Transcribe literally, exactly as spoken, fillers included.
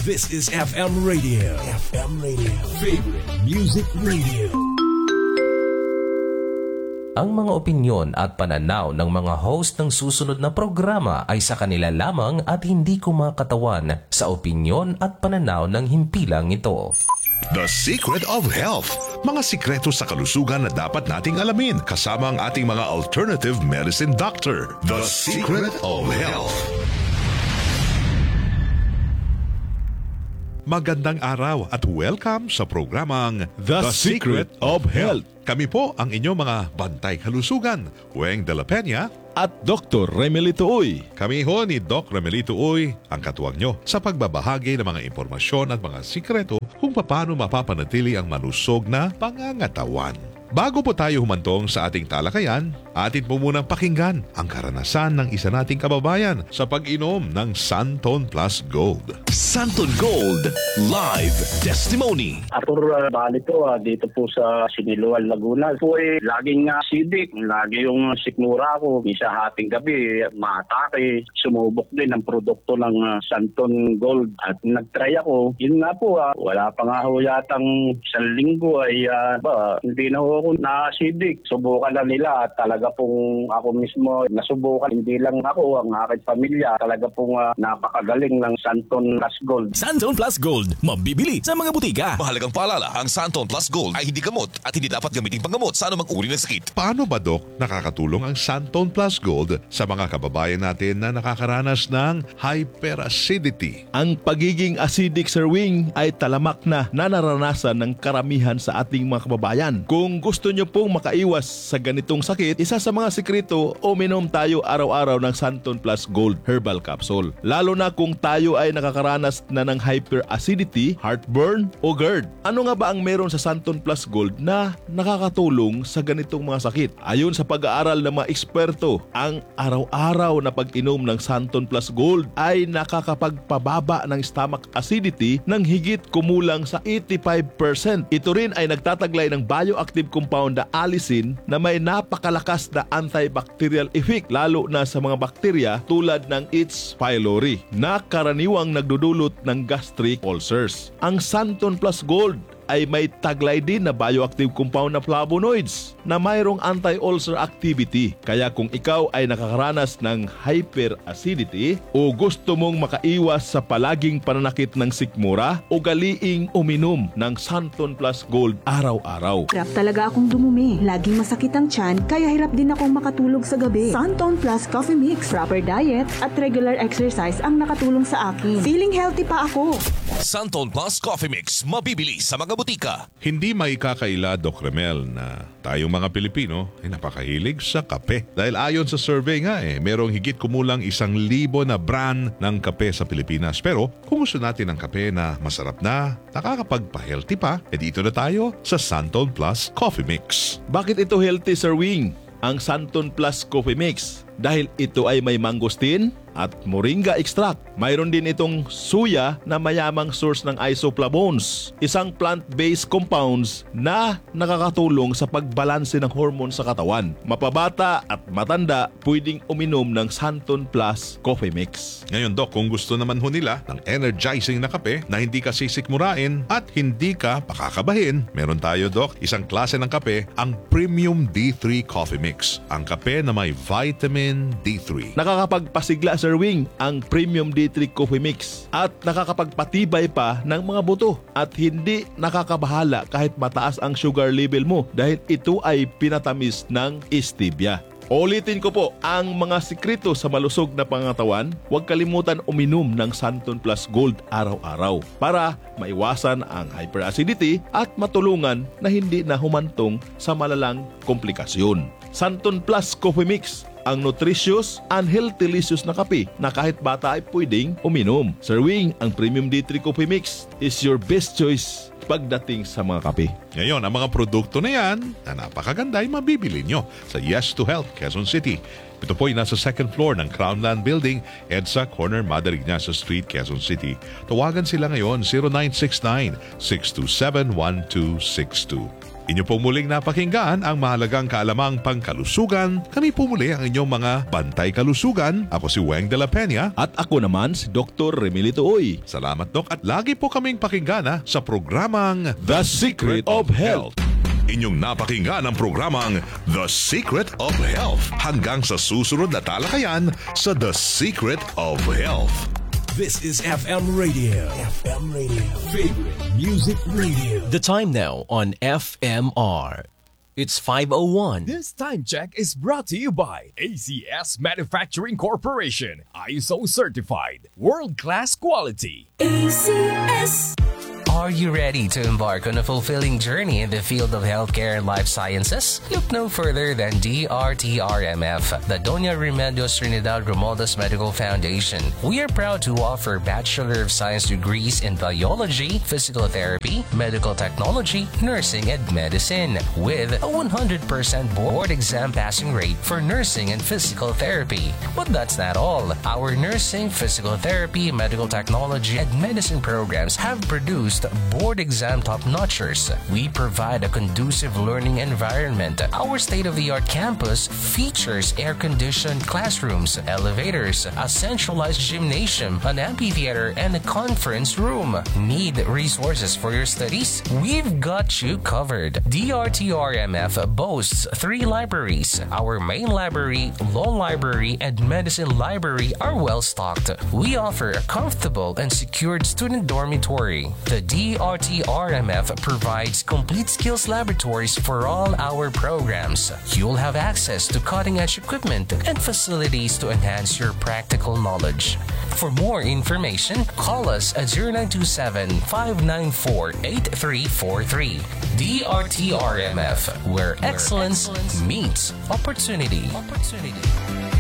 This is F M Radio. F M Radio. Favorite Music Radio. Ang mga opinyon at pananaw ng mga host ng susunod na programa ay sa kanila lamang at hindi kumakatawan sa opinyon at pananaw ng himpilang ito. The Secret of Health. Mga sikreto sa kalusugan na dapat nating alamin kasama ang ating mga alternative medicine doctor. The Secret of Health. Magandang araw at welcome sa programang The, The Secret, Secret of Health. Kami po ang inyong mga bantay kalusugan, Weng de la Peña at Doctor Remelito Uy. Kami ho ni Doc Remelito Uy ang katuwang nyo sa pagbabahagi ng mga impormasyon at mga sikreto kung paano mapapanatili ang malusog na pangangatawan. Bago po tayo humantong sa ating talakayan, atin po munang pakinggan ang karanasan ng isa nating kababayan sa pag-inom ng Santon Plus Gold. Santon Gold Live Testimony. Ator uh, bali po uh, dito po sa Siniluan, Laguna. Po eh, laging uh, acidic, lagi yung sikmura ko. Isa hating gabi, maatake. Sumubok din ang produkto ng uh, Santon Gold at nagtry ako. Yun nga po, uh, wala pa nga ho yatang isang linggo ay uh, ba, hindi na ho ako na-acidic. Subukan na nila at talaga pong ako mismo nasubukan. Hindi lang ako, ang aking pamilya. Talaga pong uh, napakagaling ng Santon Plus Gold. Santon Plus Gold, mabibili sa mga butika. Mahalagang paalala, ang Santon Plus Gold ay hindi gamot at hindi dapat gamitin panggamot sa anumang uri ng sakit. Paano ba, Dok, nakakatulong ang Santon Plus Gold sa mga kababayan natin na nakakaranas ng hyperacidity? Ang pagiging acidic, Sir Wing, ay talamak na nanaranasan ng karamihan sa ating mga kababayan. Kung gusto nyo pong makaiwas sa ganitong sakit, isa sa mga sikreto, uminom tayo araw-araw ng Santon Plus Gold Herbal Capsule. Lalo na kung tayo ay nakakaranas na ng hyperacidity, heartburn o GERD. Ano nga ba ang meron sa Santon Plus Gold na nakakatulong sa ganitong mga sakit? Ayon sa pag-aaral ng mga eksperto, ang araw-araw na pag-inom ng Santon Plus Gold ay nakakapagpababa ng stomach acidity ng higit kumulang sa eighty-five percent. Ito rin ay nagtataglay ng bioactive compound na allicin na may napakalakas na antibacterial effect lalo na sa mga bakterya tulad ng H. pylori na karaniwang nagdudulot ng gastric ulcers. Ang Santon Plus Gold ay may taglay din na bioactive compound na flavonoids na mayroong anti-ulcer activity. Kaya kung ikaw ay nakakaranas ng hyperacidity o gusto mong makaiwas sa palaging pananakit ng sikmura, ugaliing uminom ng Santon Plus Gold araw-araw. Hirap talaga akong dumumi. Laging masakit ang tiyan, kaya hirap din akong makatulog sa gabi. Santon Plus Coffee Mix, proper diet at regular exercise ang nakatulong sa akin. Feeling healthy pa ako. Santon Plus Coffee Mix, mabibili sa mga butika. Hindi maikakaila, Doc Remel, na tayong mga Pilipino ay napakahilig sa kape. Dahil ayon sa survey nga eh, merong higit kumulang isang libo na brand ng kape sa Pilipinas. Pero kung gusto natin ng kape na masarap na, nakakapagpa-healthy pa, eh dito na tayo sa Santon Plus Coffee Mix. Bakit ito healthy, Sir Wing? Ang Santon Plus Coffee Mix dahil ito ay may mangosteen at moringa extract. Mayroon din itong suya na mayamang source ng isoflavones, isang plant-based compounds na nakakatulong sa pagbalanse ng hormone sa katawan. Mapabata at matanda pwedeng uminom ng Santon Plus Coffee Mix. Ngayon, Doc, kung gusto naman ho nila ng energizing na kape na hindi ka sisikmurain at hindi ka pakakabahin, meron tayo, Doc, isang klase ng kape, ang Premium D three Coffee Mix. Ang kape na may vitamin D three. Nakakapagpasigla, Sir Wing, ang Premium D three Coffee Mix at nakakapagpatibay pa ng mga buto at hindi nakakabahala kahit mataas ang sugar level mo dahil ito ay pinatamis ng stevia. Ulitin ko po, ang mga sikreto sa malusog na pangatawan, huwag kalimutan uminom ng Santon Plus Gold araw-araw para maiwasan ang hyperacidity at matulungan na hindi na humantong sa malalang komplikasyon. Santon Plus Coffee Mix, ang nutritious and healthy-licious na kape na kahit bata ay pwedeng uminom. Sir Wing, ang Premium D three Coffee Mix is your best choice pagdating sa mga kape. Ngayon, ang mga produkto na yan na napakaganda ay mabibili nyo sa Yes to Health, Quezon City. Ito po ay nasa second floor ng Crownland Building, EDSA, corner Mother Ignacia Street, Quezon City. Tawagan sila ngayon zero nine six nine, six two seven, one two six two. Inyo pong muling napakinggan ang mahalagang kaalamang pangkalusugan. Kami po muli ang inyong mga bantay kalusugan. Ako si Weng de la Peña. At ako naman si Doctor Remilito Uy. Salamat, Doc. At lagi po kaming pakinggan sa programang The Secret of Health. Inyong napakinggan ang programang The Secret of Health. Hanggang sa susunod na talakayan sa The Secret of Health. This is F M Radio. F M Radio. Favorite Music Radio. The time now on F M R. It's five oh one. This time check is brought to you by A C S Manufacturing Corporation. I S O certified. World-class quality. A C S. Are you ready to embark on a fulfilling journey in the field of healthcare and life sciences? Look no further than D R T R M F, the Doña Remedios Trinidad Romualdez Medical Foundation. We are proud to offer Bachelor of Science degrees in Biology, Physical Therapy, Medical Technology, Nursing, and Medicine, with a one hundred percent board exam passing rate for nursing and physical therapy. But that's not all. Our nursing, physical therapy, medical technology, and medicine programs have produced board exam top-notchers. We provide a conducive learning environment. Our state-of-the-art campus features air-conditioned classrooms, elevators, a centralized gymnasium, an amphitheater, and a conference room. Need resources for your studies? We've got you covered. D R T R M F boasts three libraries. Our main library, law library, and medicine library are well-stocked. We offer a comfortable and secured student dormitory. The D R T R M F provides complete skills laboratories for all our programs. You'll have access to cutting-edge equipment and facilities to enhance your practical knowledge. For more information, call us at zero nine two seven, five nine four, eight three four three. D R T R M F, where excellence meets opportunity. opportunity.